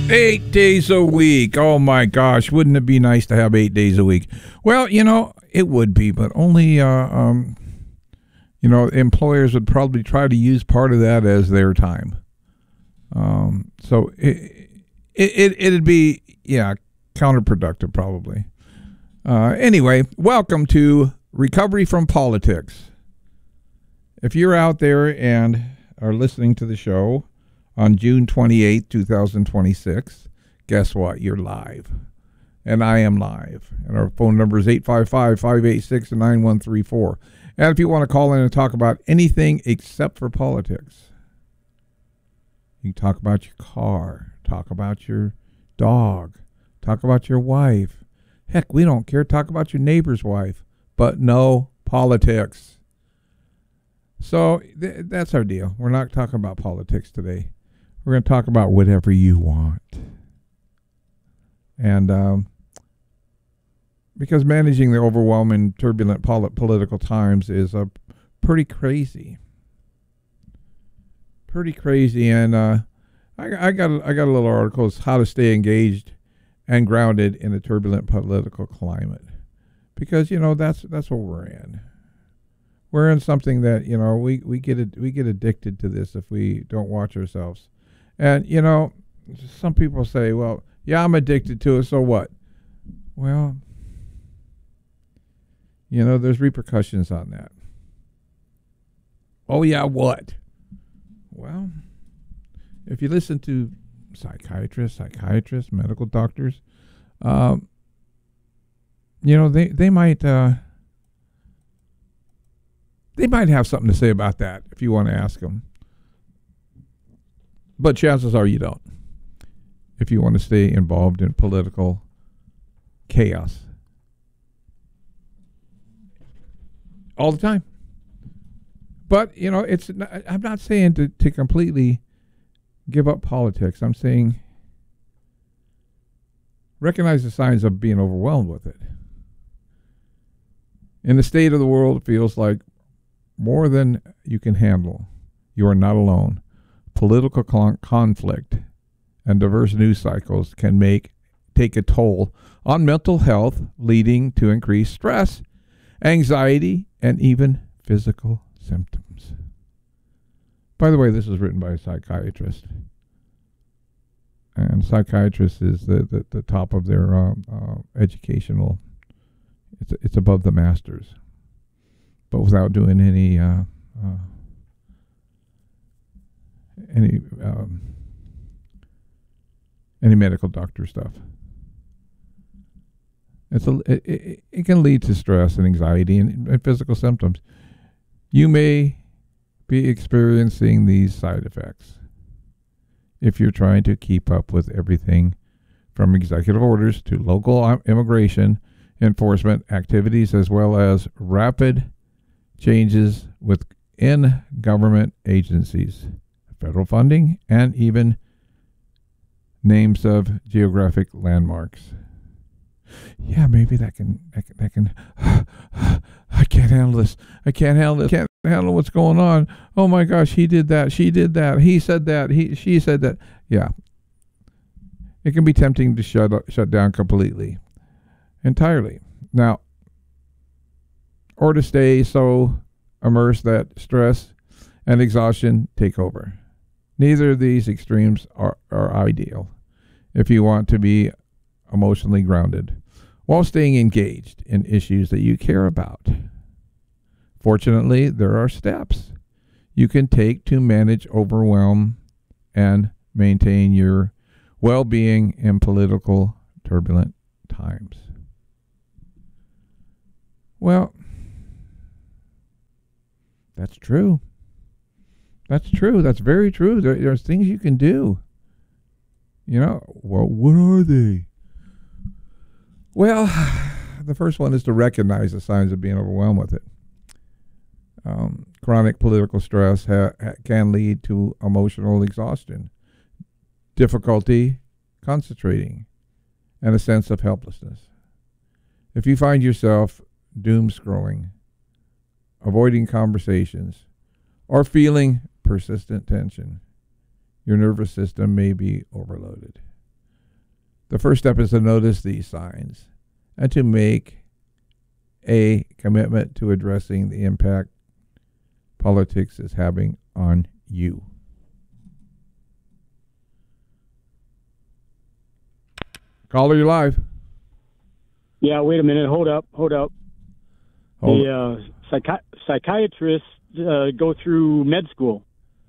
8 days a week. Oh my gosh, wouldn't it be nice to have 8 days a week? Well, it would be, but only employers would probably try to use part of that as their time. So it'd be counterproductive probably. Anyway, welcome to Recovery from Politics. If you're out there and are listening to the show on June 28, 2026, guess what? You're live. And I am live. And our phone number is 855-586-9134. And if you want to call in and talk about anything except for politics, you can talk about your car, talk about your dog, talk about your wife. Heck, we don't care. Talk about your neighbor's wife. But no politics. So that's our deal. We're not talking about politics today. We're going to talk about whatever you want. And because managing the overwhelming, turbulent political times is pretty crazy. Pretty crazy. And I got a little article. It's how to stay engaged and grounded in a turbulent political climate. Because, that's what we're in. We're in something that, we get addicted to this if we don't watch ourselves. And, some people say, well, yeah, I'm addicted to it, so what? Well, there's repercussions on that. Oh, yeah, what? Well, if you listen to psychiatrists, medical doctors, they might have something to say about that if you want to ask them. But chances are you don't, if you want to stay involved in political chaos all the time. But, I'm not saying to completely give up politics. I'm saying recognize the signs of being overwhelmed with it. In the state of the world, it feels like more than you can handle. You are not alone. Political conflict and diverse news cycles can take a toll on mental health, leading to increased stress, anxiety, and even physical symptoms. By the way, this was written by a psychiatrist. And psychiatrist is the top of their educational. It's above the masters, but without doing any medical doctor stuff. It can lead to stress and anxiety and physical symptoms. You may be experiencing these side effects if you're trying to keep up with everything from executive orders to local immigration enforcement activities, as well as rapid changes within government agencies, federal funding, and even names of geographic landmarks. Yeah, maybe that can I can't handle this. I can't handle what's going on. Oh my gosh, he did that, she did that, he said that, she said that. Yeah. It can be tempting to shut down completely. Entirely. Now, or to stay so immersed that stress and exhaustion take over. Neither of these extremes are ideal if you want to be emotionally grounded while staying engaged in issues that you care about. Fortunately, there are steps you can take to manage overwhelm and maintain your well-being in political turbulent times. Well, that's true. That's true. That's very true. There's things you can do. Well, what are they? Well, the first one is to recognize the signs of being overwhelmed with it. Chronic political stress can lead to emotional exhaustion, difficulty concentrating, and a sense of helplessness. If you find yourself doom scrolling, avoiding conversations, or feeling persistent tension, your nervous system may be overloaded. The first step is to notice these signs and to make a commitment to addressing the impact politics is having on you. Caller, you live. Yeah, wait a minute. Hold up. The psychiatrists go through med school.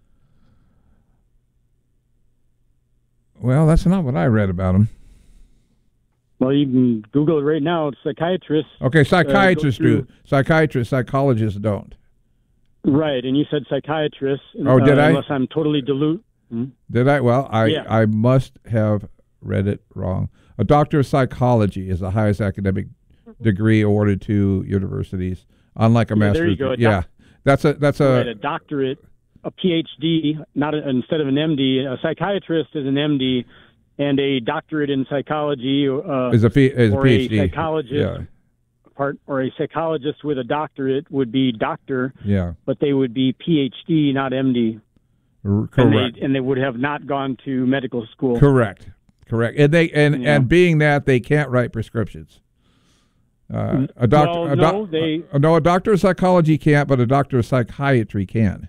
Well, that's not what I read about them. Well, you can Google it right now. Psychiatrists. Okay, psychiatrists do. Psychologists don't. Right, and you said psychiatrists. Oh, did I? Unless I'm totally dilute. Did I? Well, I must have read it wrong. A doctor of psychology is the highest academic degree awarded to universities, unlike a master's. There you go. Yeah, that's a doctorate, a PhD, instead of an MD. A psychiatrist is an MD, and a doctorate in psychology is a PhD. A psychologist. Yeah. Or a psychologist with a doctorate would be doctor. Yeah. But they would be PhD, not MD. Correct. And they would have not gone to medical school. Correct. And being that, they can't write prescriptions. A doctor of psychology can't, but a doctor of psychiatry can.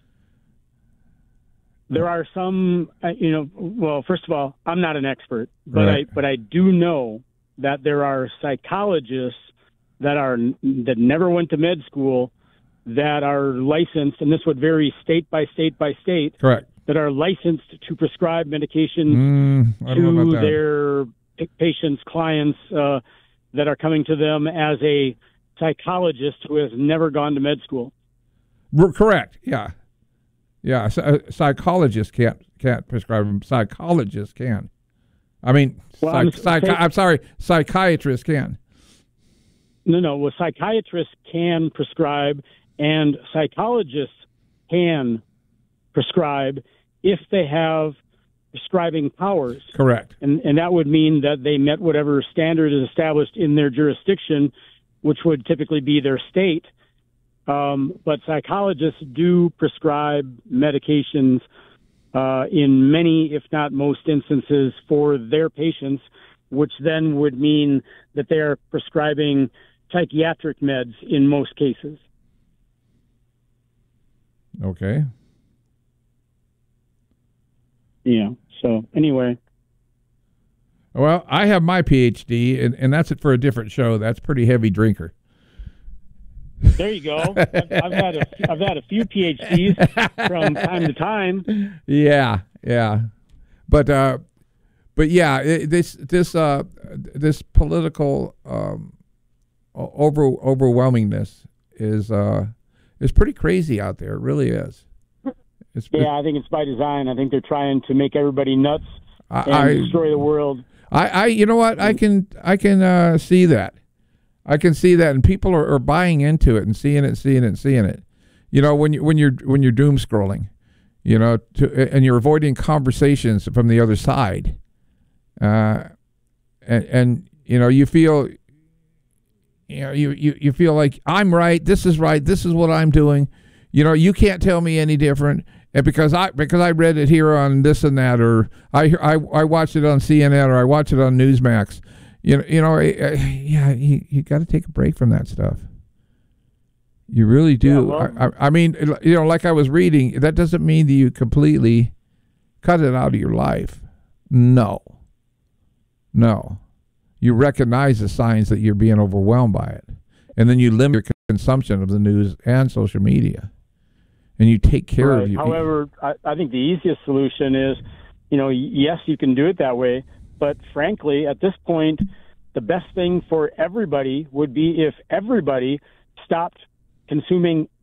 There are some, well, first of all, I'm not an expert, but right. I do know that there are psychologists that never went to med school that are licensed, and this would vary state by state by state. Correct. That are licensed to prescribe medications to their patients, clients that are coming to them as a psychologist who has never gone to med school. Correct. Yeah. Yeah. Psychologists can't prescribe them. Psychologists can. I mean, I'm sorry. Psychiatrists can. No. Well, psychiatrists can prescribe, and psychologists can prescribe if they have prescribing powers. Correct. And that would mean that they met whatever standard is established in their jurisdiction, which would typically be their state. But psychologists do prescribe medications in many, if not most instances, for their patients, which then would mean that they are prescribing psychiatric meds in most cases. Okay. Yeah. So anyway. Well, I have my PhD, and that's it for a different show. That's pretty heavy drinker. There you go. I've had a few PhDs from time to time. Yeah. But yeah, this political overwhelmingness is pretty crazy out there. It really is. I think it's by design. I think they're trying to make everybody nuts and destroy the world. You know what? I can see that. I can see that, and people are buying into it and seeing it. You know, when you're doom scrolling, and you're avoiding conversations from the other side, and you feel, you feel like I'm right. This is right. This is what I'm doing. You can't tell me any different. And because I read it here on this and that, or I watched it on CNN, or I watched it on Newsmax. You got to take a break from that stuff. You really do. Yeah, well, I mean, like I was reading, that doesn't mean that you completely cut it out of your life. No. You recognize the signs that you're being overwhelmed by it, and then you limit your consumption of the news and social media. And you take care of you. However, I think the easiest solution is, yes, you can do it that way. But frankly, at this point, the best thing for everybody would be if everybody stopped consuming